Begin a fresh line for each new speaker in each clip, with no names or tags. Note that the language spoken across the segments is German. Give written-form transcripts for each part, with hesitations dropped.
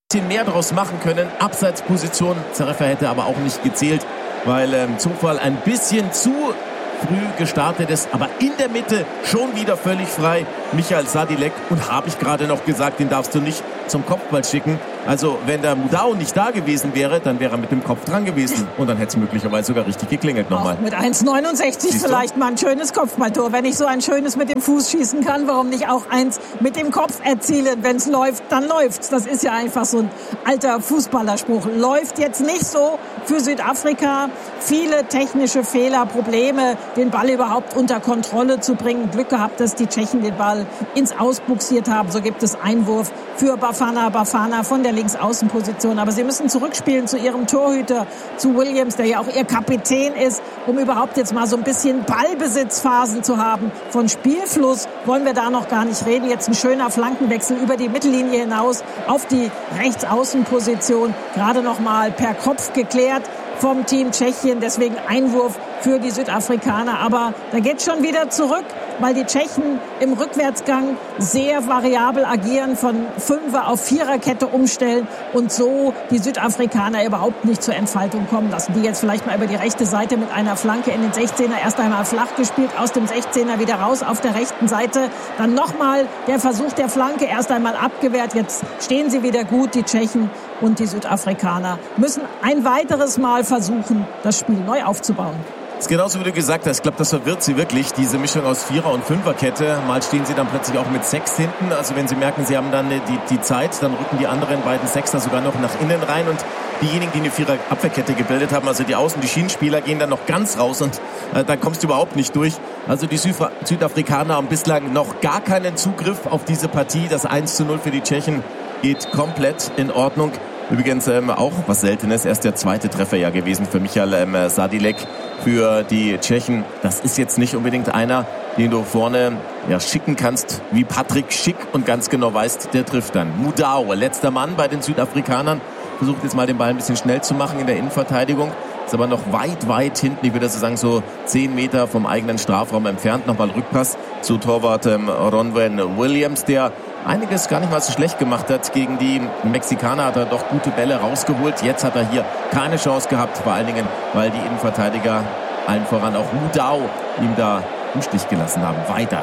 bisschen mehr draus machen können. Abseitsposition, Zarefa hätte aber auch nicht gezählt, weil Zufall ein bisschen zu früh gestartet ist, aber in der Mitte schon wieder völlig frei. Michael Sadilek, und habe ich gerade noch gesagt, den darfst du nicht zum Kopfball schicken. Also wenn der Mudau nicht da gewesen wäre, dann wäre er mit dem Kopf dran gewesen und dann hätte es möglicherweise sogar richtig geklingelt nochmal.
Mit 1,69 vielleicht mal ein schönes Kopfballtor. Wenn ich so ein schönes mit dem Fuß schießen kann, warum nicht auch eins mit dem Kopf erzielen? Wenn es läuft, dann läuft's. Das ist ja einfach so ein alter Fußballerspruch. Läuft jetzt nicht so für Südafrika. Viele technische Fehler, Probleme, den Ball überhaupt unter Kontrolle zu bringen. Glück gehabt, dass die Tschechen den Ball ins Ausbuxiert haben. So gibt es Einwurf für Bafana von der Linksaußenposition. Aber sie müssen zurückspielen zu ihrem Torhüter, zu Williams, der ja auch ihr Kapitän ist, um überhaupt jetzt mal so ein bisschen Ballbesitzphasen zu haben. Von Spielfluss wollen wir da noch gar nicht reden. Jetzt ein schöner Flankenwechsel über die Mittellinie hinaus auf die Rechtsaußenposition. Gerade noch mal per Kopf geklärt vom Team Tschechien. Deswegen Einwurf für die Südafrikaner. Aber da geht schon wieder zurück, weil die Tschechen im Rückwärtsgang sehr variabel agieren, von Fünfer auf Viererkette umstellen und so die Südafrikaner überhaupt nicht zur Entfaltung kommen lassen. Die jetzt vielleicht mal über die rechte Seite mit einer Flanke in den 16er erst einmal flach gespielt, aus dem 16er wieder raus auf der rechten Seite. Dann nochmal der Versuch der Flanke, erst einmal abgewehrt. Jetzt stehen sie wieder gut, die Tschechen, und die Südafrikaner müssen ein weiteres Mal versuchen, das Spiel neu aufzubauen.
Das ist genauso, wie du gesagt hast. Ich glaube, das verwirrt sie wirklich, diese Mischung aus Vierer- und Fünferkette. Mal stehen sie dann plötzlich auch mit 6 hinten. Also wenn sie merken, sie haben dann die Zeit, dann rücken die anderen beiden Sechser sogar noch nach innen rein. Und diejenigen, die eine Vierer-Abwehrkette gebildet haben, also die Außen-, die Schienenspieler, gehen dann noch ganz raus. Und da kommst du überhaupt nicht durch. Also die Südafrikaner haben bislang noch gar keinen Zugriff auf diese Partie. Das 1:0 für die Tschechen geht komplett in Ordnung. Übrigens auch was Seltenes, erst der zweite Treffer ja gewesen für Michael Sadilek für die Tschechen. Das ist jetzt nicht unbedingt einer, den du vorne schicken kannst wie Patrick Schick und ganz genau weißt, der trifft dann. Mudau, letzter Mann bei den Südafrikanern, versucht jetzt mal den Ball ein bisschen schnell zu machen in der Innenverteidigung. Ist aber noch weit hinten, ich würde sagen so 10 Meter vom eigenen Strafraum entfernt. Nochmal Rückpass zu Torwart Ronwen Williams, der einiges gar nicht mal so schlecht gemacht hat. Gegen die Mexikaner hat er doch gute Bälle rausgeholt. Jetzt hat er hier keine Chance gehabt, vor allen Dingen, weil die Innenverteidiger, allen voran auch Mudau, ihm da im Stich gelassen haben. Weiter,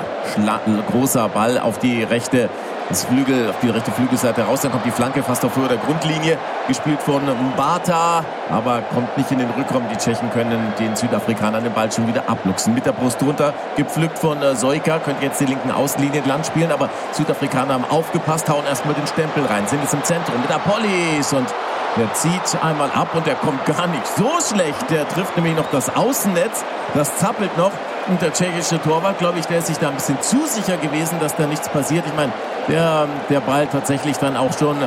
großer Ball auf die rechte Flügelseite raus. Dann kommt die Flanke fast auf Höhe der Grundlinie, gespielt von Mbata, aber kommt nicht in den Rückraum. Die Tschechen können den Südafrikanern den Ball schon wieder abluchsen. Mit der Brust runter, gepflückt von Soika, könnte jetzt die linken Außenlinie entlang spielen, aber Südafrikaner haben aufgepasst, hauen erstmal den Stempel rein, sind jetzt im Zentrum mit Apollis und der zieht einmal ab und der kommt gar nicht so schlecht. Der trifft nämlich noch das Außennetz, das zappelt noch. Und der tschechische Torwart, glaube ich, der ist sich da ein bisschen zu sicher gewesen, dass da nichts passiert. Ich meine, der Ball tatsächlich dann auch schon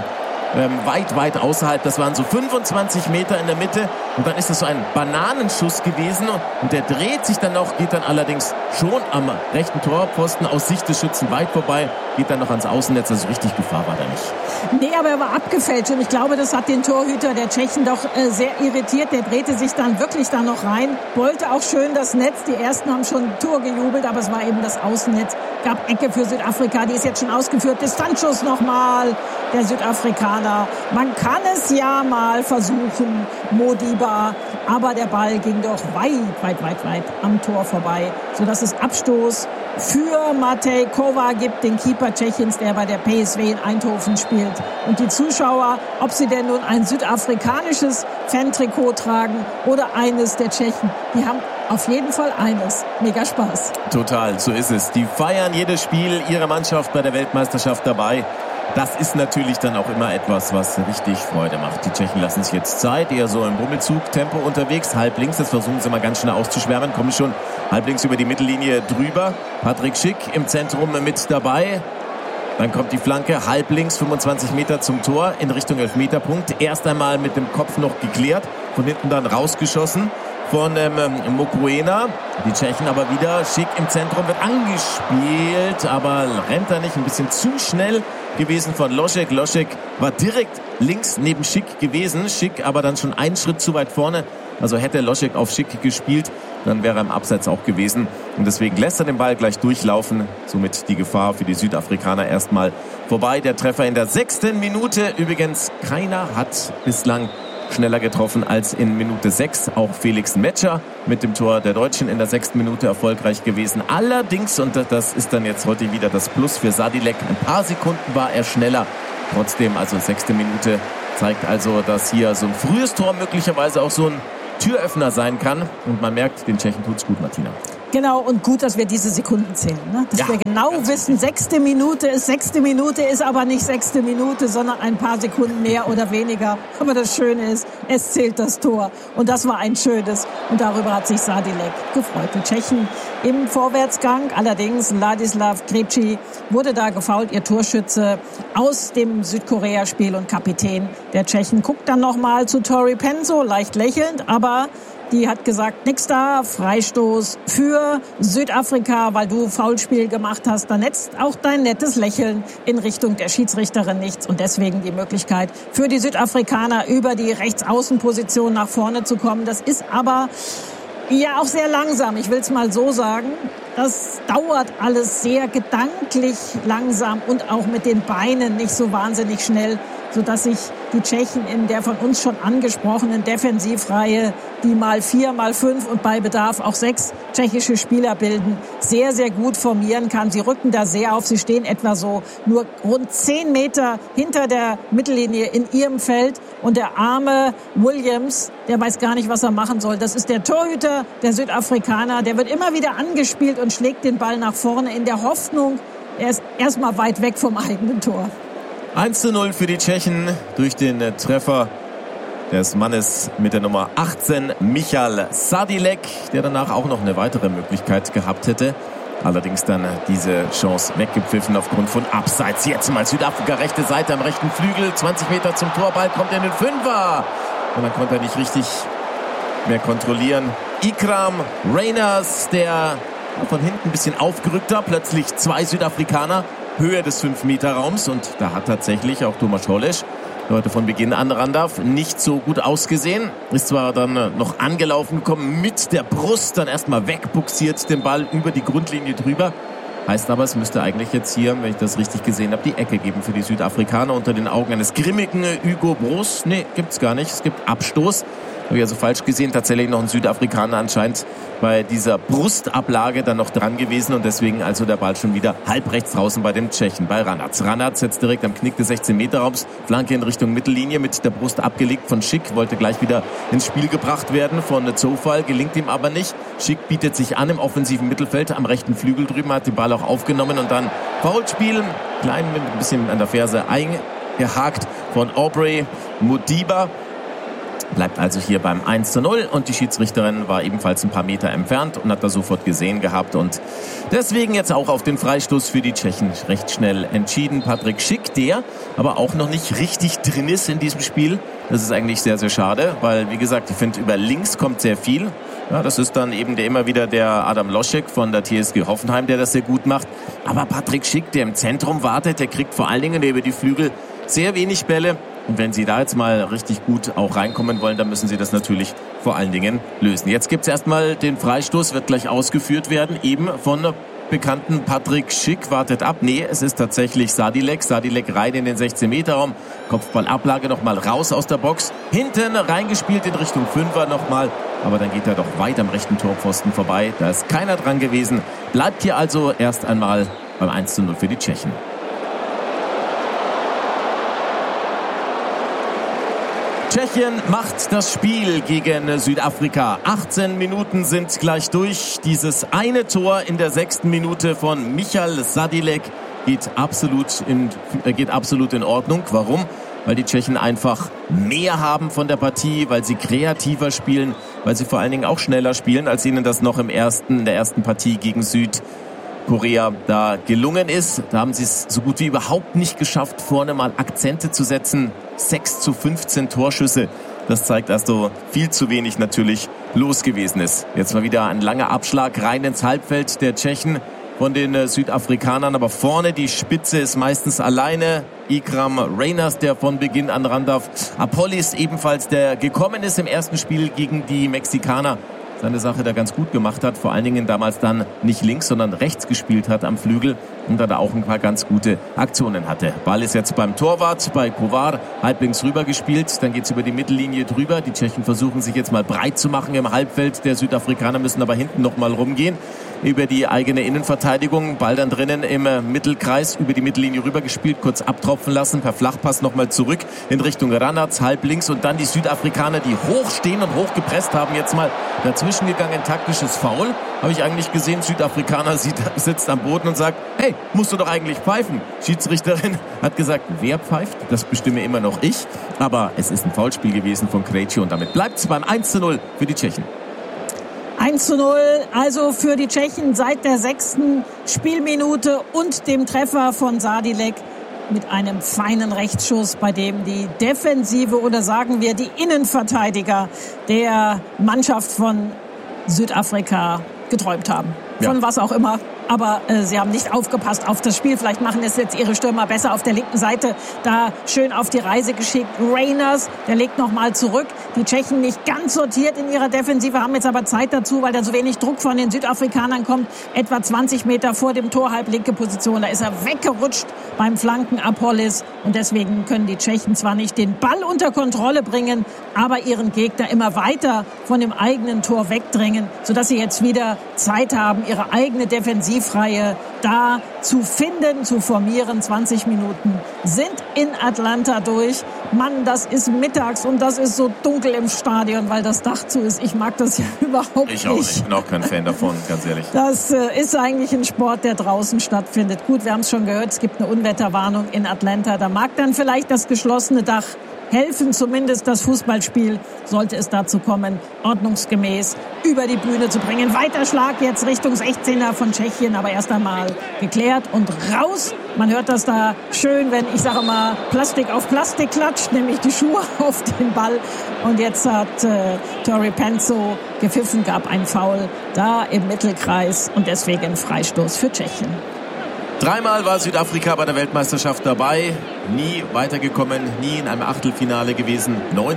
weit außerhalb. Das waren so 25 Meter in der Mitte. Und dann ist das so ein Bananenschuss gewesen. Und der dreht sich dann noch, geht dann allerdings schon am rechten Torpfosten aus Sicht des Schützen weit vorbei. Geht dann noch ans Außennetz. Also richtig Gefahr war da nicht.
Nee, aber er war abgefälscht. Und ich glaube, das hat den Torhüter der Tschechen doch sehr irritiert. Der drehte sich dann wirklich da noch rein. Wollte auch schön das Netz. Die ersten haben schon Tor gejubelt, aber es war eben das Außennetz. Gab Ecke für Südafrika. Die ist jetzt schon ausgeführt. Distanzschuss nochmal der Südafrikaner. Man kann es ja mal versuchen, Modiba. Aber der Ball ging doch weit am Tor vorbei, sodass es Abstoß für Matej Kova gibt, den Keeper Tschechiens, der bei der PSV in Eindhoven spielt. Und die Zuschauer, ob sie denn nun ein südafrikanisches Fantrikot tragen oder eines der Tschechen, die haben auf jeden Fall eines. Mega Spaß.
Total, so ist es. Die feiern jedes Spiel, ihre Mannschaft bei der Weltmeisterschaft dabei. Das ist natürlich dann auch immer etwas, was richtig Freude macht. Die Tschechen lassen sich jetzt Zeit, eher so im Bummelzug-Tempo unterwegs. Halblinks, das versuchen sie mal ganz schnell auszuschwärmen. Kommen schon halblinks über die Mittellinie drüber. Patrick Schick im Zentrum mit dabei. Dann kommt die Flanke halblinks, 25 Meter zum Tor in Richtung Elfmeterpunkt. Erst einmal mit dem Kopf noch geklärt, von hinten dann rausgeschossen von Mokoena. Die Tschechen aber wieder. Schick im Zentrum wird angespielt, aber rennt er nicht. Ein bisschen zu schnell gewesen von Loschek. Loschek war direkt links neben Schick gewesen. Schick aber dann schon einen Schritt zu weit vorne. Also hätte Loschek auf Schick gespielt, dann wäre er im Abseits auch gewesen. Und deswegen lässt er den Ball gleich durchlaufen. Somit die Gefahr für die Südafrikaner erstmal vorbei. Der Treffer in der 6. Minute. Übrigens, keiner hat bislang schneller getroffen als in Minute 6. Auch Felix Metscher mit dem Tor der Deutschen in der 6. Minute erfolgreich gewesen. Allerdings, und das ist dann jetzt heute wieder das Plus für Sadilek, ein paar Sekunden war er schneller. Trotzdem, also 6. Minute zeigt also, dass hier so ein frühes Tor möglicherweise auch so ein Türöffner sein kann. Und man merkt, den Tschechen tut's gut, Martina.
Genau, und gut, dass wir diese Sekunden zählen. Ne? Dass wir genau wissen, 6. Minute ist aber nicht 6. Minute, sondern ein paar Sekunden mehr oder weniger. Aber das Schöne ist, es zählt das Tor. Und das war ein schönes. Und darüber hat sich Sadilek gefreut. Die Tschechen im Vorwärtsgang. Allerdings Ladislav Krejci wurde da gefoult, ihr Torschütze aus dem Südkorea-Spiel und Kapitän der Tschechen. Guckt dann nochmal zu Tori Penso, leicht lächelnd, aber die hat gesagt, nix da, Freistoß für Südafrika, weil du Foulspiel gemacht hast. Da netzt auch dein nettes Lächeln in Richtung der Schiedsrichterin nichts. Und deswegen die Möglichkeit für die Südafrikaner über die Rechtsaußenposition nach vorne zu kommen. Das ist aber ja auch sehr langsam, ich will es mal so sagen. Das dauert alles sehr gedanklich langsam und auch mit den Beinen nicht so wahnsinnig schnell, sodass sich die Tschechen in der von uns schon angesprochenen Defensivreihe, die mal 4, mal 5 und bei Bedarf auch 6 tschechische Spieler bilden, sehr, sehr gut formieren kann. Sie rücken da sehr auf. Sie stehen etwa so nur rund 10 Meter hinter der Mittellinie in ihrem Feld. Und der arme Williams, der weiß gar nicht, was er machen soll. Das ist der Torhüter der Südafrikaner. Der wird immer wieder angespielt und schlägt den Ball nach vorne in der Hoffnung, er ist erstmal weit weg vom eigenen Tor.
1:0 für die Tschechen durch den Treffer des Mannes mit der Nummer 18, Michal Sadilek, der danach auch noch eine weitere Möglichkeit gehabt hätte. Allerdings dann diese Chance weggepfiffen aufgrund von Abseits. Jetzt mal Südafrika, rechte Seite am rechten Flügel, 20 Meter zum Torball, kommt in den Fünfer. Und dann konnte er nicht richtig mehr kontrollieren. Ikram Reyners, der von hinten ein bisschen aufgerückter, plötzlich 2 Südafrikaner. Höhe des 5-Meter-Raums und da hat tatsächlich auch Tomasz Holeš, der heute von Beginn an ran darf, nicht so gut ausgesehen. Ist zwar dann noch angelaufen gekommen, mit der Brust dann erstmal wegbuxiert, den Ball über die Grundlinie drüber. Heißt aber, es müsste eigentlich jetzt hier, wenn ich das richtig gesehen habe, die Ecke geben für die Südafrikaner unter den Augen eines grimmigen Hugo Broos. Nee, gibt's gar nicht. Es gibt Abstoß. Habe ich also falsch gesehen. Tatsächlich noch ein Südafrikaner anscheinend bei dieser Brustablage dann noch dran gewesen und deswegen also der Ball schon wieder halb rechts draußen bei dem Tschechen, bei Ranatz. Ranatz jetzt direkt am Knick des 16-Meter-Raums, Flanke in Richtung Mittellinie mit der Brust abgelegt von Schick, wollte gleich wieder ins Spiel gebracht werden von Zofall, gelingt ihm aber nicht. Schick bietet sich an im offensiven Mittelfeld, am rechten Flügel drüben, hat den Ball auch aufgenommen und dann Foulspiel, klein mit ein bisschen an der Ferse eingehakt von Aubrey Modiba. Bleibt also hier beim 1:0 und die Schiedsrichterin war ebenfalls ein paar Meter entfernt und hat das sofort gesehen gehabt und deswegen jetzt auch auf den Freistoß für die Tschechen recht schnell entschieden. Patrick Schick, der aber auch noch nicht richtig drin ist in diesem Spiel. Das ist eigentlich sehr, sehr schade, weil wie gesagt, ich finde über links kommt sehr viel. Ja, das ist dann eben immer wieder der Adam Loschek von der TSG Hoffenheim, der das sehr gut macht. Aber Patrick Schick, der im Zentrum wartet, der kriegt vor allen Dingen über die Flügel sehr wenig Bälle. Und wenn Sie da jetzt mal richtig gut auch reinkommen wollen, dann müssen Sie das natürlich vor allen Dingen lösen. Jetzt gibt's erstmal den Freistoß, wird gleich ausgeführt werden, eben von bekannten Patrick Schick. Wartet ab. Nee, es ist tatsächlich Sadilek. Sadilek rein in den 16-Meter-Raum. Kopfballablage nochmal raus aus der Box. Hinten reingespielt in Richtung Fünfer nochmal. Aber dann geht er doch weit am rechten Torpfosten vorbei. Da ist keiner dran gewesen. Bleibt hier also erst einmal beim 1:0 für die Tschechen. Tschechien macht das Spiel gegen Südafrika. 18 Minuten sind gleich durch. Dieses eine Tor in der 6. Minute von Michal Sadilek geht absolut in Ordnung. Warum? Weil die Tschechen einfach mehr haben von der Partie, weil sie kreativer spielen, weil sie vor allen Dingen auch schneller spielen, als ihnen das noch in der ersten Partie gegen Südkorea da gelungen ist. Da haben sie es so gut wie überhaupt nicht geschafft, vorne mal Akzente zu setzen. 6:15 Torschüsse. Das zeigt also viel zu wenig natürlich los gewesen ist. Jetzt mal wieder ein langer Abschlag rein ins Halbfeld der Tschechen von den Südafrikanern. Aber vorne die Spitze ist meistens alleine. Ikram Reyners, der von Beginn an ran darf. Apolis ebenfalls, der gekommen ist im ersten Spiel gegen die Mexikaner. Seine Sache da ganz gut gemacht hat, vor allen Dingen damals dann nicht links, sondern rechts gespielt hat am Flügel und da auch ein paar ganz gute Aktionen hatte. Ball ist jetzt beim Torwart, bei Kovar, halblinks rüber gespielt, dann geht's über die Mittellinie drüber. Die Tschechen versuchen sich jetzt mal breit zu machen im Halbfeld, der Südafrikaner müssen aber hinten nochmal rumgehen über die eigene Innenverteidigung. Ball dann drinnen im Mittelkreis, über die Mittellinie rüber gespielt, kurz abtropfen lassen, per Flachpass nochmal zurück in Richtung Ranatz, halblinks und dann die Südafrikaner, die hoch stehen und hoch gepresst haben, jetzt mal dazwischen gegangen, taktisches Foul. Habe ich eigentlich gesehen, Südafrikaner sitzt am Boden und sagt, hey, musst du doch eigentlich pfeifen. Schiedsrichterin hat gesagt, wer pfeift? Das bestimme immer noch ich. Aber es ist ein Foulspiel gewesen von Krejci und damit bleibt es beim 1:0 für die Tschechen.
1:0, also für die Tschechen seit der 6. Spielminute und dem Treffer von Sadilek mit einem feinen Rechtsschuss, bei dem die Defensive oder sagen wir die Innenverteidiger der Mannschaft von Südafrika geträumt haben. Von was auch immer. Aber sie haben nicht aufgepasst auf das Spiel. Vielleicht machen es jetzt ihre Stürmer besser auf der linken Seite. Da schön auf die Reise geschickt. Reyners, der legt nochmal zurück. Die Tschechen nicht ganz sortiert in ihrer Defensive, haben jetzt aber Zeit dazu, weil da so wenig Druck von den Südafrikanern kommt. Etwa 20 Meter vor dem Tor, halblinke Position. Da ist er weggerutscht beim Flanken Apolis. Und deswegen können die Tschechen zwar nicht den Ball unter Kontrolle bringen, aber ihren Gegner immer weiter von dem eigenen Tor wegdrängen, sodass sie jetzt wieder Zeit haben, ihre eigene Defensivreihe da zu finden, zu formieren. 20 Minuten sind in Atlanta durch. Mann, das ist mittags und das ist so dunkel im Stadion, weil das Dach zu ist. Ich mag das ja überhaupt nicht.
Ich auch nicht. Ich bin auch kein Fan davon, ganz ehrlich.
Das ist eigentlich ein Sport, der draußen stattfindet. Gut, wir haben es schon gehört, es gibt eine Unwetterwarnung in Atlanta. Da mag dann vielleicht das geschlossene Dach helfen, zumindest das Fußballspiel, sollte es dazu kommen, ordnungsgemäß über die Bühne zu bringen. Weiter Schlag jetzt Richtung 16er von Tschechien, aber erst einmal geklärt und raus. Man hört das da schön, wenn, ich sage mal, Plastik auf Plastik klatscht, nämlich die Schuhe auf den Ball. Und jetzt hat Tori Penso gepfiffen, gab ein Foul da im Mittelkreis und deswegen Freistoß für Tschechien.
Dreimal war Südafrika bei der Weltmeisterschaft dabei, nie weitergekommen, nie in einem Achtelfinale gewesen.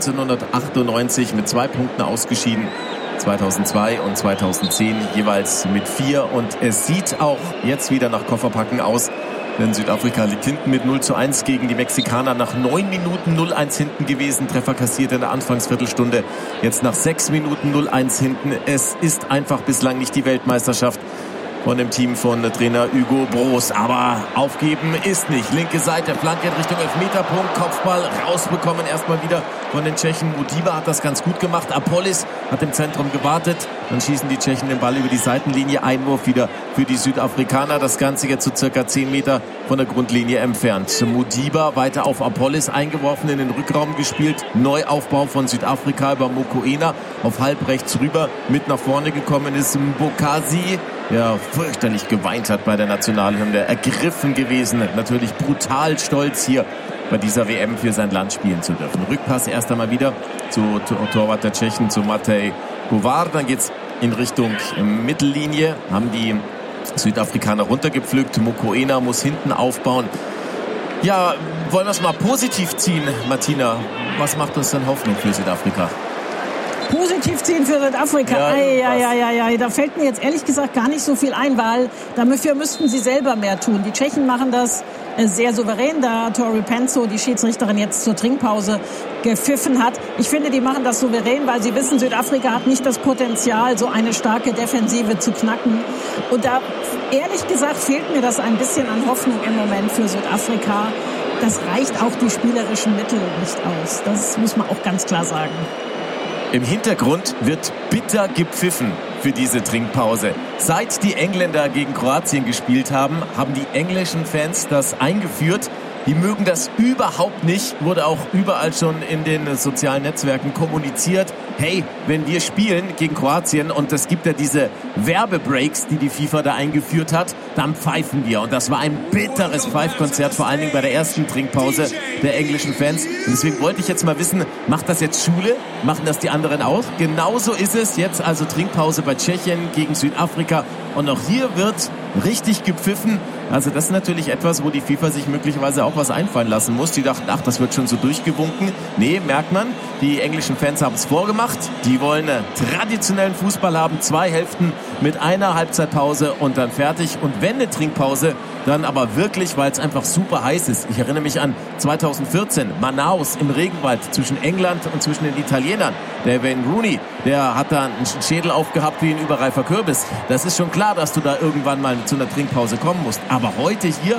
1998 mit 2 Punkten ausgeschieden, 2002 und 2010 jeweils mit 4. Und es sieht auch jetzt wieder nach Kofferpacken aus, denn Südafrika liegt hinten mit 0:1 gegen die Mexikaner. Nach 9 Minuten 0:1 hinten gewesen, Treffer kassiert in der Anfangsviertelstunde. Jetzt nach 6 Minuten 0:1 hinten. Es ist einfach bislang nicht die Weltmeisterschaft von dem Team von Trainer Hugo Broos. Aber aufgeben ist nicht. Linke Seite, Flanke in Richtung Elfmeterpunkt, Kopfball rausbekommen. Erstmal wieder von den Tschechen. Modiba hat das ganz gut gemacht. Apolis hat im Zentrum gewartet. Dann schießen die Tschechen den Ball über die Seitenlinie. Einwurf wieder für die Südafrikaner. Das Ganze jetzt so circa 10 Meter von der Grundlinie entfernt. Modiba weiter auf Apolis eingeworfen, in den Rückraum gespielt. Neuaufbau von Südafrika über Mokoena auf halb rechts rüber. Mit nach vorne gekommen ist Mbokasi, der fürchterlich geweint hat bei der Nationalhymne. Ergriffen gewesen, natürlich brutal stolz hier bei dieser WM für sein Land spielen zu dürfen. Rückpass erst einmal wieder zu Torwart der Tschechen, zu Matej Kovar. Dann geht's in Richtung Mittellinie, haben die Südafrikaner runtergepflückt. Mokoena muss hinten aufbauen. Ja, wollen wir es mal positiv ziehen, Martina? Was macht uns denn Hoffnung für Südafrika?
Positiv ziehen für Südafrika. Ja, da fällt mir jetzt ehrlich gesagt gar nicht so viel ein, weil dafür müssten sie selber mehr tun. Die Tschechen machen das sehr souverän, da Tori Penso, die Schiedsrichterin, jetzt zur Trinkpause gepfiffen hat. Ich finde, die machen das souverän, weil sie wissen, Südafrika hat nicht das Potenzial, so eine starke Defensive zu knacken. Und da, ehrlich gesagt, fehlt mir das ein bisschen an Hoffnung im Moment für Südafrika. Das reicht auch die spielerischen Mittel nicht aus. Das muss man auch ganz klar sagen.
Im Hintergrund wird bitter gepfiffen für diese Trinkpause. Seit die Engländer gegen Kroatien gespielt haben, haben die englischen Fans das eingeführt. Die mögen das überhaupt nicht, wurde auch überall schon in den sozialen Netzwerken kommuniziert. Hey, wenn wir spielen gegen Kroatien und es gibt ja diese Werbebreaks, die FIFA da eingeführt hat, dann pfeifen wir. Und das war ein bitteres Pfeifkonzert, vor allen Dingen bei der ersten Trinkpause der englischen Fans. Und deswegen wollte ich jetzt mal wissen, macht das jetzt Schule? Machen das die anderen auch? Genauso ist es jetzt, also Trinkpause bei Tschechien gegen Südafrika. Und auch hier wird richtig gepfiffen. Also das ist natürlich etwas, wo die FIFA sich möglicherweise auch was einfallen lassen muss. Die dachten, ach, das wird schon so durchgewunken. Nee, merkt man, die englischen Fans haben es vorgemacht. Die wollen traditionellen Fußball haben, 2 Hälften mit einer Halbzeitpause und dann fertig. Und wenn eine Trinkpause, dann aber wirklich, weil es einfach super heiß ist. Ich erinnere mich an 2014, Manaus im Regenwald zwischen England und zwischen den Italienern. Der Wayne Rooney, der hat da einen Schädel aufgehabt wie ein überreifer Kürbis. Das ist schon klar, dass du da irgendwann mal zu einer Trinkpause kommen musst. Aber heute hier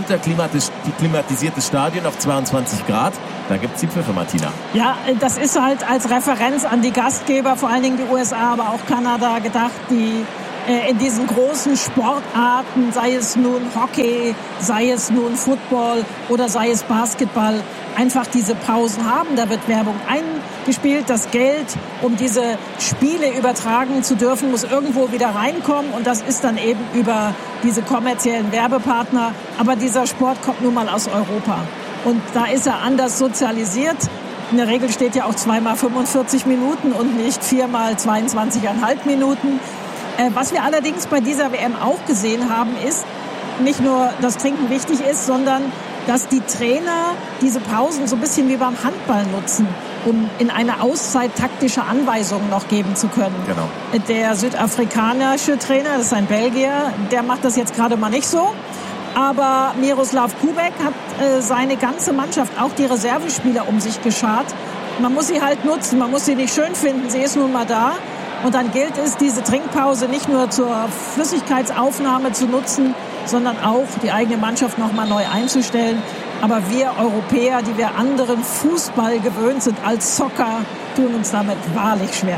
runterklimatisiertes Stadion auf 22 Grad, da gibt es die Pfiffe, Martina.
Ja, das ist halt als Referenz an die Gastgeber, vor allen Dingen die USA, aber auch Kanada gedacht, die in diesen großen Sportarten, sei es nun Hockey, sei es nun Football oder sei es Basketball, einfach diese Pausen haben. Da wird Werbung eingespielt. Das Geld, um diese Spiele übertragen zu dürfen, muss irgendwo wieder reinkommen. Und das ist dann eben über diese kommerziellen Werbepartner. Aber dieser Sport kommt nun mal aus Europa. Und da ist er anders sozialisiert. In der Regel steht ja auch 2x 45 Minuten und nicht 4x 22,5 Minuten. Was wir allerdings bei dieser WM auch gesehen haben, ist nicht nur, dass Trinken wichtig ist, sondern dass die Trainer diese Pausen so ein bisschen wie beim Handball nutzen, um in einer Auszeit taktische Anweisungen noch geben zu können.
Genau.
Der südafrikanische Trainer, das ist ein Belgier, der macht das jetzt gerade mal nicht so. Aber Miroslav Kubek hat seine ganze Mannschaft, auch die Reservespieler, um sich geschart. Man muss sie halt nutzen, man muss sie nicht schön finden, sie ist nun mal da. Und dann gilt es, diese Trinkpause nicht nur zur Flüssigkeitsaufnahme zu nutzen, sondern auch die eigene Mannschaft nochmal neu einzustellen. Aber wir Europäer, die wir anderen Fußball gewöhnt sind als Soccer, tun uns damit wahrlich schwer.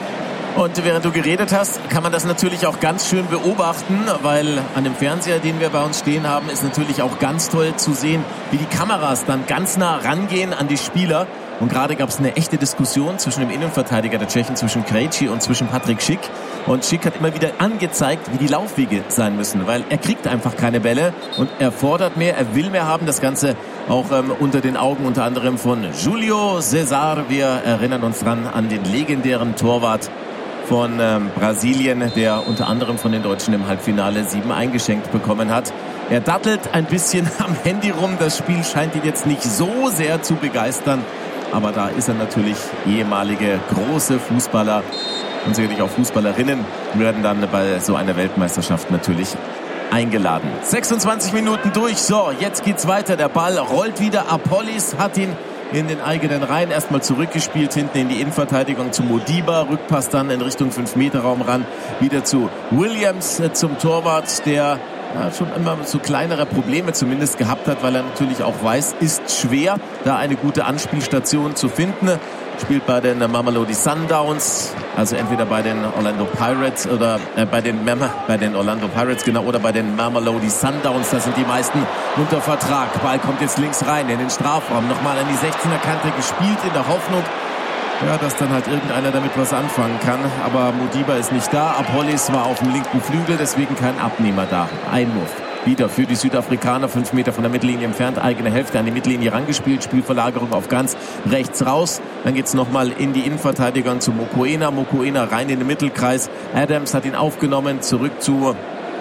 Und während du geredet hast, kann man das natürlich auch ganz schön beobachten, weil an dem Fernseher, den wir bei uns stehen haben, ist natürlich auch ganz toll zu sehen, wie die Kameras dann ganz nah rangehen an die Spieler. Und gerade gab es eine echte Diskussion zwischen dem Innenverteidiger der Tschechen, zwischen Krejci und zwischen Patrick Schick. Und Schick hat immer wieder angezeigt, wie die Laufwege sein müssen, weil er kriegt einfach keine Bälle und er fordert mehr, er will mehr haben. Das Ganze auch unter den Augen unter anderem von Julio César. Wir erinnern uns dran an den legendären Torwart von Brasilien, der unter anderem von den Deutschen im Halbfinale 7 eingeschenkt bekommen hat. Er dattelt ein bisschen am Handy rum. Das Spiel scheint ihn jetzt nicht so sehr zu begeistern. Aber da ist er natürlich ehemalige große Fußballer und sicherlich auch Fußballerinnen werden dann bei so einer Weltmeisterschaft natürlich eingeladen. 26 Minuten durch. So, jetzt geht's weiter. Der Ball rollt wieder. Apolis hat ihn in den eigenen Reihen erstmal zurückgespielt, hinten in die Innenverteidigung zu Modiba. Rückpass dann in Richtung 5-Meter-Raum ran. Wieder zu Williams, zum Torwart, der schon immer so kleinere Probleme zumindest gehabt hat, weil er natürlich auch weiß, ist schwer, da eine gute Anspielstation zu finden. Spielt bei den Mamelodi Sundowns, also entweder bei den Orlando Pirates oder bei den Orlando Pirates, genau, oder bei den Mamelodi Sundowns. Das sind die meisten unter Vertrag. Ball kommt jetzt links rein in den Strafraum, nochmal an die 16er Kante gespielt in der Hoffnung, ja, dass dann halt irgendeiner damit was anfangen kann. Aber Modiba ist nicht da. Apolis war auf dem linken Flügel, deswegen kein Abnehmer da. Einwurf. Wieder für die Südafrikaner, 5 Meter von der Mittellinie entfernt, eigene Hälfte an die Mittellinie rangespielt, Spielverlagerung auf ganz rechts raus. Dann geht's nochmal in die Innenverteidigung zu Mokoena. Mokoena rein in den Mittelkreis. Adams hat ihn aufgenommen, zurück zu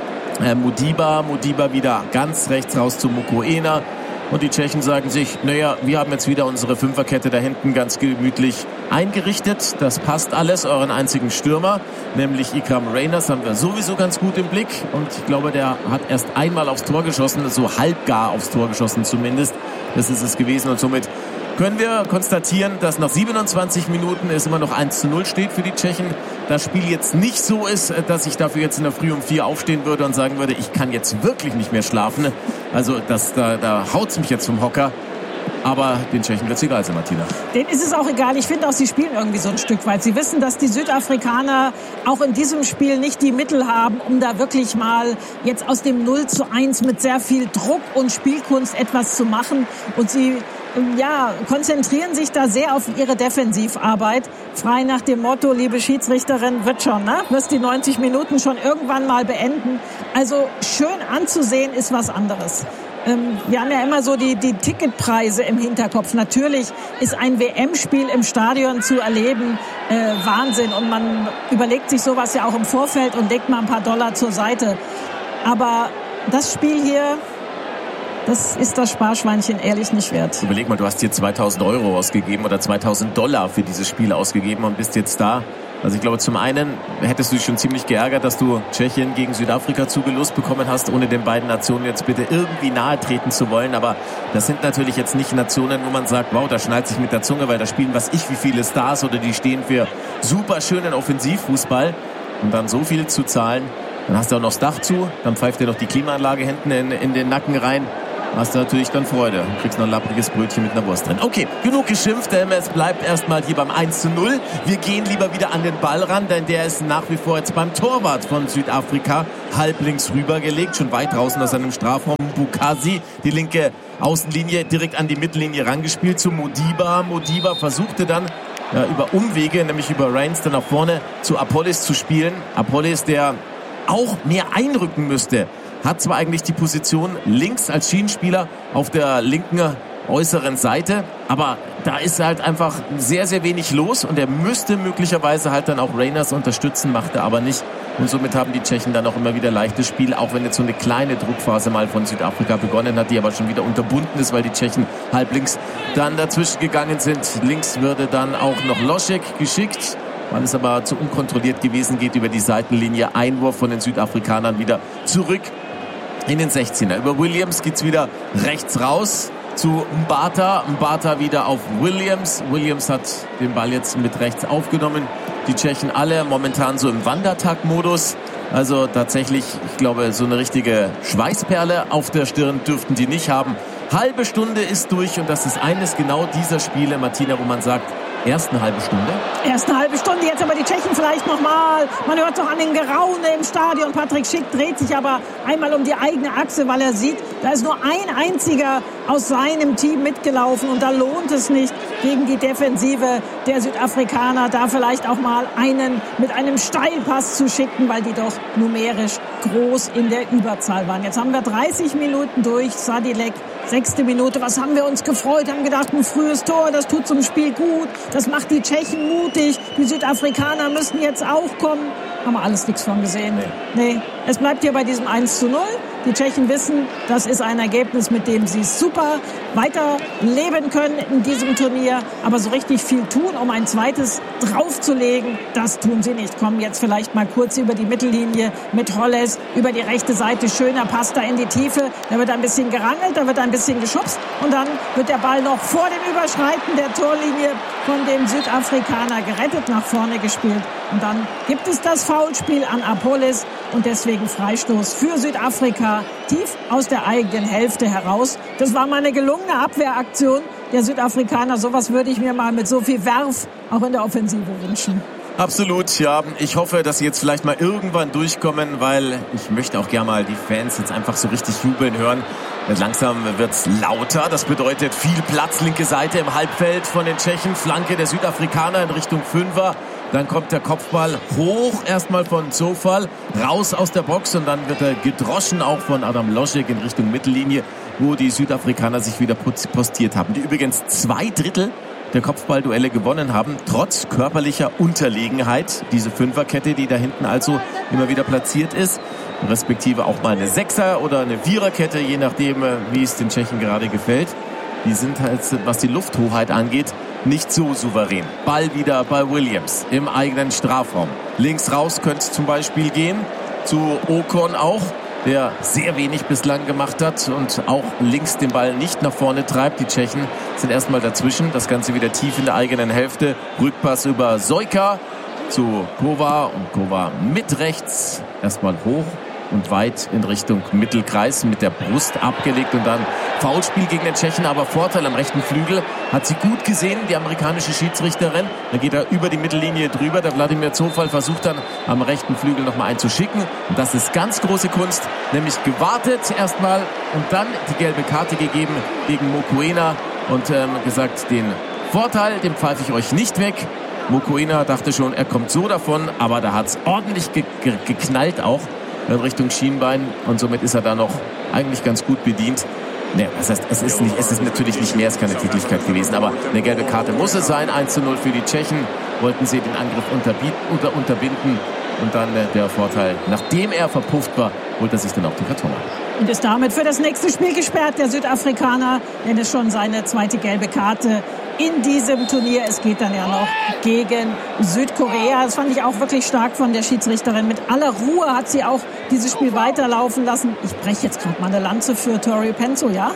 Modiba. Modiba wieder ganz rechts raus zu Mokoena. Und die Tschechen sagen sich, naja, wir haben jetzt wieder unsere Fünferkette da hinten ganz gemütlich eingerichtet. Das passt alles, euren einzigen Stürmer, nämlich Ikram Reyners, haben wir sowieso ganz gut im Blick. Und ich glaube, der hat erst einmal aufs Tor geschossen, so halbgar aufs Tor geschossen zumindest. Das ist es gewesen und somit können wir konstatieren, dass nach 27 Minuten es immer noch 1:0 steht für die Tschechen. Das Spiel jetzt nicht so ist, dass ich dafür jetzt in der Früh um 4 aufstehen würde und sagen würde, ich kann jetzt wirklich nicht mehr schlafen. Also da haut's mich jetzt vom Hocker. Aber den Tschechen wird es egal sein, Martina.
Denen ist es auch egal. Ich finde auch, sie spielen irgendwie so ein Stück weit. Sie wissen, dass die Südafrikaner auch in diesem Spiel nicht die Mittel haben, um da wirklich mal jetzt aus dem 0:1 mit sehr viel Druck und Spielkunst etwas zu machen. Und sie konzentrieren sich da sehr auf ihre Defensivarbeit. Frei nach dem Motto, liebe Schiedsrichterin, wird schon, ne? Wirst die 90 Minuten schon irgendwann mal beenden. Also schön anzusehen ist was anderes. Wir haben ja immer so die Ticketpreise im Hinterkopf. Natürlich ist ein WM-Spiel im Stadion zu erleben Wahnsinn. Und man überlegt sich sowas ja auch im Vorfeld und legt mal ein paar Dollar zur Seite. Aber das Spiel hier, das ist das Sparschweinchen ehrlich nicht wert.
Überleg mal, du hast hier 2.000 € ausgegeben oder 2.000 $ für dieses Spiel ausgegeben und bist jetzt da. Also ich glaube, zum einen hättest du dich schon ziemlich geärgert, dass du Tschechien gegen Südafrika zugelost bekommen hast, ohne den beiden Nationen jetzt bitte irgendwie nahe treten zu wollen. Aber das sind natürlich jetzt nicht Nationen, wo man sagt, wow, da schnallt sich mit der Zunge, weil da spielen wie viele Stars oder die stehen für super schönen Offensivfußball. Und dann so viel zu zahlen, dann hast du auch noch das Dach zu, dann pfeift dir noch die Klimaanlage hinten in den Nacken rein. Hast du natürlich dann Freude. Du kriegst noch ein lappriges Brötchen mit einer Wurst drin. Okay, genug geschimpft. Es bleibt erstmal hier beim 1:0. Wir gehen lieber wieder an den Ball ran, denn der ist nach wie vor jetzt beim Torwart von Südafrika halblinks rübergelegt, schon weit draußen aus seinem Strafraum. Bukasi, die linke Außenlinie direkt an die Mittellinie rangespielt zu Modiba. Modiba versuchte dann über Umwege, nämlich über Reins, dann nach vorne zu Apolis zu spielen. Apolis, der auch mehr einrücken müsste. Hat zwar eigentlich die Position links als Schienenspieler auf der linken äußeren Seite, aber da ist halt einfach sehr, sehr wenig los und er müsste möglicherweise halt dann auch Reiners unterstützen, macht er aber nicht. Und somit haben die Tschechen dann auch immer wieder leichtes Spiel, auch wenn jetzt so eine kleine Druckphase mal von Südafrika begonnen hat, die aber schon wieder unterbunden ist, weil die Tschechen halblinks dann dazwischen gegangen sind. Links würde dann auch noch Loschek geschickt, weil es aber zu unkontrolliert gewesen, geht über die Seitenlinie. Einwurf von den Südafrikanern wieder zurück in den 16er. Über Williams geht's wieder rechts raus zu Mbata. Mbata wieder auf Williams. Williams hat den Ball jetzt mit rechts aufgenommen. Die Tschechen alle momentan so im Wandertag-Modus. Also tatsächlich, ich glaube, so eine richtige Schweißperle auf der Stirn dürften die nicht haben. Halbe Stunde ist durch und das ist eines genau dieser Spiele, Martina, wo man sagt, erst eine halbe Stunde.
Erst eine halbe Stunde, jetzt aber die Tschechen vielleicht nochmal. Man hört doch an den Geraune im Stadion. Patrick Schick dreht sich aber einmal um die eigene Achse, weil er sieht, da ist nur ein einziger aus seinem Team mitgelaufen. Und da lohnt es nicht, gegen die Defensive der Südafrikaner da vielleicht auch mal einen mit einem Steilpass zu schicken, weil die doch numerisch groß in der Überzahl waren. Jetzt haben wir 30 Minuten durch. Sadilek, 6. Minute. Was haben wir uns gefreut? Haben gedacht, ein frühes Tor, das tut zum Spiel gut. Das macht die Tschechen mutig. Die Südafrikaner müssen jetzt auch kommen. Haben wir alles nichts von gesehen. Nee. Es bleibt hier bei diesem 1:0. Die Tschechen wissen, das ist ein Ergebnis, mit dem sie super weiterleben können in diesem Turnier. Aber so richtig viel tun, um ein zweites draufzulegen, das tun sie nicht. Kommen jetzt vielleicht mal kurz über die Mittellinie mit Holles über die rechte Seite. Schöner Pass da in die Tiefe. Da wird ein bisschen gerangelt, da wird ein bisschen geschubst. Und dann wird der Ball noch vor dem Überschreiten der Torlinie von dem Südafrikaner gerettet, nach vorne gespielt. Und dann gibt es das Foulspiel an Apolis und deswegen Freistoß für Südafrika tief aus der eigenen Hälfte heraus. Das war mal eine gelungene Abwehraktion der Südafrikaner. Sowas würde ich mir mal mit so viel Werf auch in der Offensive wünschen.
Absolut, ja. Ich hoffe, dass sie jetzt vielleicht mal irgendwann durchkommen, weil ich möchte auch gerne mal die Fans jetzt einfach so richtig jubeln hören. Langsam wird's lauter. Das bedeutet viel Platz, linke Seite im Halbfeld von den Tschechen. Flanke der Südafrikaner in Richtung Fünfer. Dann kommt der Kopfball hoch, erstmal von Zofal, raus aus der Box und dann wird er gedroschen auch von Adam Loschek in Richtung Mittellinie, wo die Südafrikaner sich wieder postiert haben. Die übrigens 2/3 der Kopfballduelle gewonnen haben, trotz körperlicher Unterlegenheit. Diese Fünferkette, die da hinten also immer wieder platziert ist, respektive auch mal eine Sechser- oder eine Viererkette, je nachdem, wie es den Tschechen gerade gefällt. Die sind halt, was die Lufthoheit angeht, nicht so souverän. Ball wieder bei Williams im eigenen Strafraum. Links raus könnte es zum Beispiel gehen, zu Ocon auch, der sehr wenig bislang gemacht hat und auch links den Ball nicht nach vorne treibt. Die Tschechen sind erstmal dazwischen, das Ganze wieder tief in der eigenen Hälfte. Rückpass über Sojka zu Kova und Kova mit rechts erstmal hoch und weit in Richtung Mittelkreis mit der Brust abgelegt und dann Foulspiel gegen den Tschechen, aber Vorteil am rechten Flügel. Hat sie gut gesehen, die amerikanische Schiedsrichterin. Dann geht er über die Mittellinie drüber. Der Wladimir Zofal versucht dann am rechten Flügel nochmal einzuschicken. Und das ist ganz große Kunst, nämlich gewartet erstmal und dann die gelbe Karte gegeben gegen Mokoena und gesagt, den Vorteil, den pfeife ich euch nicht weg. Mokoena dachte schon, er kommt so davon, aber da hat es ordentlich geknallt auch in Richtung Schienbein und somit ist er da noch eigentlich ganz gut bedient. Nee, das heißt, es ist natürlich nicht mehr, es ist keine Tätigkeit gewesen, aber eine gelbe Karte muss es sein. 1:0 für die Tschechen, wollten sie den Angriff unterbinden und dann der Vorteil, nachdem er verpufft war, holt er sich dann auch den Karton ab.
Und ist damit für das nächste Spiel gesperrt, der Südafrikaner, denn es schon seine zweite gelbe Karte in diesem Turnier. Es geht dann ja noch gegen Südkorea. Das fand ich auch wirklich stark von der Schiedsrichterin. Mit aller Ruhe hat sie auch dieses Spiel weiterlaufen lassen. Ich breche jetzt gerade mal eine Lanze für Tori Penso, ja?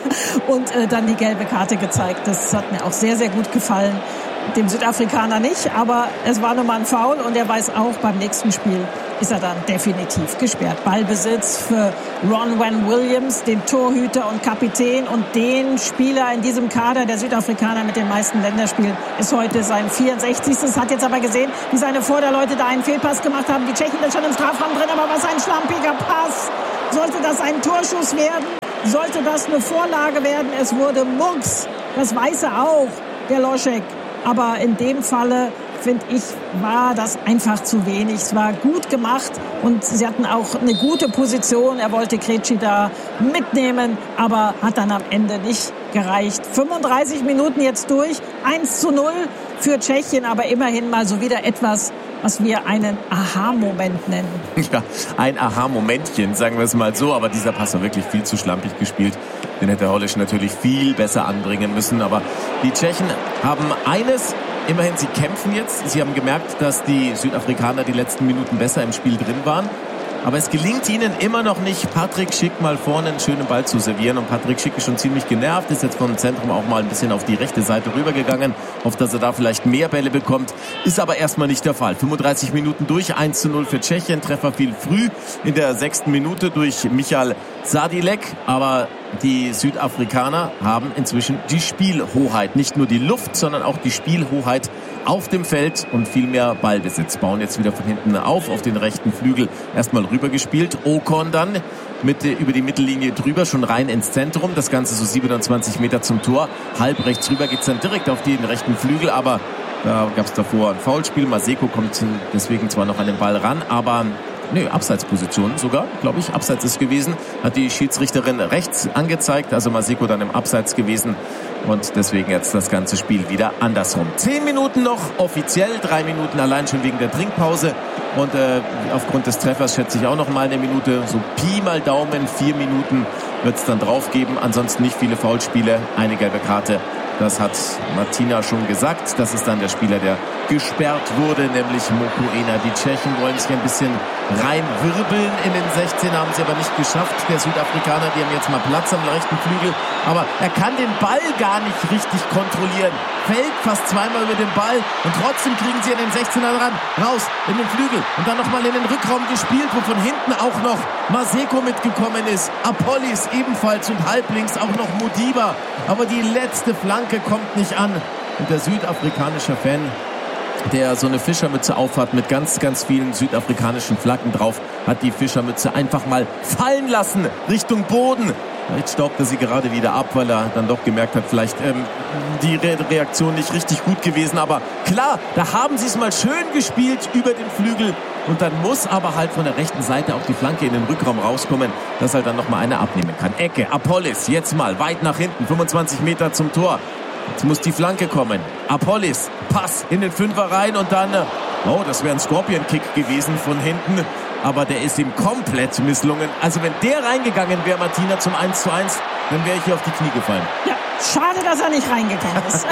Und dann die gelbe Karte gezeigt. Das hat mir auch sehr, sehr gut gefallen. Dem Südafrikaner nicht, aber es war nun mal ein Foul und er weiß auch, beim nächsten Spiel ist er dann definitiv gesperrt. Ballbesitz für Ronwen Williams, den Torhüter und Kapitän und den Spieler in diesem Kader, der Südafrikaner mit den meisten Länderspielen, ist heute sein 64. Hat jetzt aber gesehen, wie seine Vorderleute da einen Fehlpass gemacht haben. Die Tschechen sind schon im Strafraum drin, aber was ein schlampiger Pass. Sollte das ein Torschuss werden? Sollte das eine Vorlage werden? Es wurde Murks. Das weiß er auch, der Loschek. Aber in dem Falle, finde ich, war das einfach zu wenig. Es war gut gemacht und sie hatten auch eine gute Position. Er wollte Krejci da mitnehmen, aber hat dann am Ende nicht gereicht. 35 Minuten jetzt durch, 1:0 für Tschechien, aber immerhin mal so wieder etwas, was wir einen Aha-Moment nennen.
Ja, ein Aha-Momentchen, sagen wir es mal so, aber dieser Pass war wirklich viel zu schlampig gespielt. Den hätte Hollisch natürlich viel besser anbringen müssen, aber die Tschechen haben eines, immerhin sie kämpfen jetzt. Sie haben gemerkt, dass die Südafrikaner die letzten Minuten besser im Spiel drin waren. Aber es gelingt ihnen immer noch nicht, Patrick Schick mal vorne einen schönen Ball zu servieren. Und Patrick Schick ist schon ziemlich genervt, ist jetzt vom Zentrum auch mal ein bisschen auf die rechte Seite rübergegangen. Hofft, dass er da vielleicht mehr Bälle bekommt. Ist aber erstmal nicht der Fall. 35 Minuten durch, 1:0 für Tschechien. Treffer fiel früh in der 6. Minute durch Michal Sadilek. Aber die Südafrikaner haben inzwischen die Spielhoheit. Nicht nur die Luft, sondern auch die Spielhoheit auf dem Feld und viel mehr Ballbesitz. Bauen jetzt wieder von hinten auf den rechten Flügel erstmal rübergespielt. Ocon dann über die Mittellinie drüber, schon rein ins Zentrum. Das Ganze so 27 Meter zum Tor. Halb rechts rüber geht's dann direkt auf den rechten Flügel, aber da gab's davor ein Foulspiel. Maseko kommt deswegen zwar noch an den Ball ran, aber Abseitsposition sogar, glaube ich. Abseits ist gewesen. Hat die Schiedsrichterin rechts angezeigt. Also Maseko dann im Abseits gewesen. Und deswegen jetzt das ganze Spiel wieder andersrum. 10 Minuten noch, offiziell 3 Minuten allein schon wegen der Trinkpause. Und aufgrund des Treffers schätze ich auch noch mal eine Minute. So Pi mal Daumen, 4 Minuten wird es dann drauf geben. Ansonsten nicht viele Foulspiele, eine gelbe Karte. Das hat Martina schon gesagt. Das ist dann der Spieler, der gesperrt wurde, nämlich Mokoena. Die Tschechen wollen sich ein bisschen reinwirbeln in den 16, haben sie aber nicht geschafft. Der Südafrikaner, die haben jetzt mal Platz am rechten Flügel, aber er kann den Ball gar nicht richtig kontrollieren. Fällt fast zweimal über den Ball und trotzdem kriegen sie an den 16er ran. Raus in den Flügel und dann nochmal in den Rückraum gespielt, wo von hinten auch noch Maseko mitgekommen ist. Apolis ebenfalls und halblinks auch noch Modiba. Aber die letzte Flanke kommt nicht an. Und der südafrikanische Fan, der so eine Fischermütze aufhat mit ganz, ganz vielen südafrikanischen Flaggen drauf, hat die Fischermütze einfach mal fallen lassen Richtung Boden. Jetzt staubt er sie gerade wieder ab, weil er dann doch gemerkt hat, vielleicht die Reaktion nicht richtig gut gewesen. Aber klar, da haben sie es mal schön gespielt über den Flügel. Und dann muss aber halt von der rechten Seite auch die Flanke in den Rückraum rauskommen, dass halt dann nochmal einer abnehmen kann. Ecke, Apolis, jetzt mal weit nach hinten, 25 Meter zum Tor. Jetzt muss die Flanke kommen. Apolis, Pass in den Fünfer rein und dann, das wäre ein Scorpion-Kick gewesen von hinten. Aber der ist ihm komplett misslungen. Also wenn der reingegangen wäre, Martina, zum 1:1, dann wäre ich hier auf die Knie gefallen.
Ja, schade, dass er nicht reingegangen ist.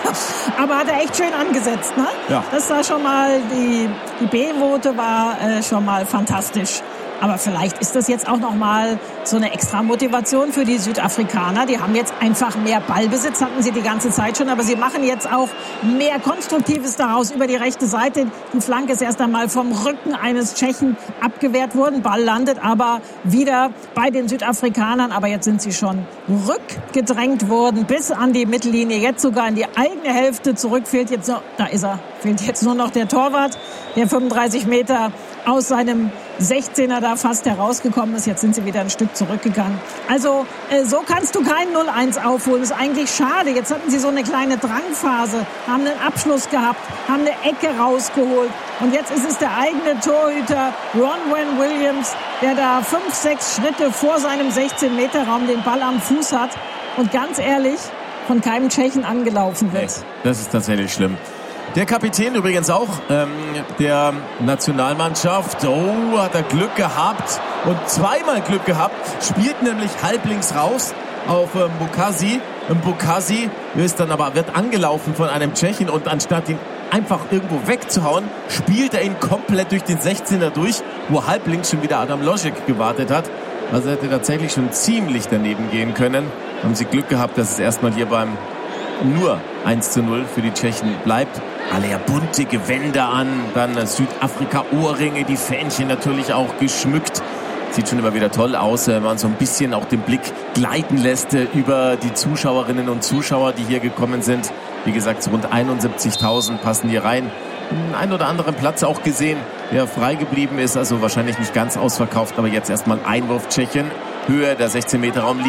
Aber hat er echt schön angesetzt, ne?
Ja.
Das war schon mal, die B-Vote war schon mal fantastisch. Aber vielleicht ist das jetzt auch nochmal so eine extra Motivation für die Südafrikaner. Die haben jetzt einfach mehr Ballbesitz, hatten sie die ganze Zeit schon, aber sie machen jetzt auch mehr Konstruktives daraus über die rechte Seite. Die Flanke ist erst einmal vom Rücken eines Tschechen abgewehrt worden. Ball landet aber wieder bei den Südafrikanern. Aber jetzt sind sie schon rückgedrängt worden bis an die Mittellinie. Jetzt sogar in die eigene Hälfte zurück. Fehlt jetzt nur noch der Torwart, der 35 Meter aus seinem 16er da fast herausgekommen ist. Jetzt sind sie wieder ein Stück zurückgegangen. Also so kannst du kein 0-1 aufholen. Das ist eigentlich schade. Jetzt hatten sie so eine kleine Drangphase, haben einen Abschluss gehabt, haben eine Ecke rausgeholt. Und jetzt ist es der eigene Torhüter Ronwen Williams, der da 5-6 Schritte vor seinem 16-Meter-Raum den Ball am Fuß hat und ganz ehrlich von keinem Tschechen angelaufen wird.
Nee, das ist tatsächlich schlimm. Der Kapitän übrigens auch der Nationalmannschaft. Oh, hat er Glück gehabt und zweimal Glück gehabt. Spielt nämlich halblinks raus auf Mbokasi. Mbokasi wird angelaufen von einem Tschechen und anstatt ihn einfach irgendwo wegzuhauen, spielt er ihn komplett durch den 16er durch, wo halblinks schon wieder Adam Losic gewartet hat. Also hätte tatsächlich schon ziemlich daneben gehen können. Haben sie Glück gehabt, dass es erstmal hier beim nur 1:0 für die Tschechen bleibt. Alle ja bunte Gewänder an, dann Südafrika-Ohrringe, die Fähnchen natürlich auch geschmückt. Sieht schon immer wieder toll aus, wenn man so ein bisschen auch den Blick gleiten lässt über die Zuschauerinnen und Zuschauer, die hier gekommen sind. Wie gesagt, rund 71.000 passen hier rein. Einen oder anderen Platz auch gesehen, der frei geblieben ist, also wahrscheinlich nicht ganz ausverkauft, aber jetzt erstmal Einwurf Tschechien, Höhe der 16-Meter-Raum.